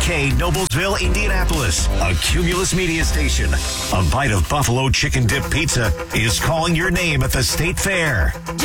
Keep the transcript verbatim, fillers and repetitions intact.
K, Noblesville, Indianapolis, a Cumulus media station. A bite of buffalo chicken dip pizza is calling your name at the State Fair.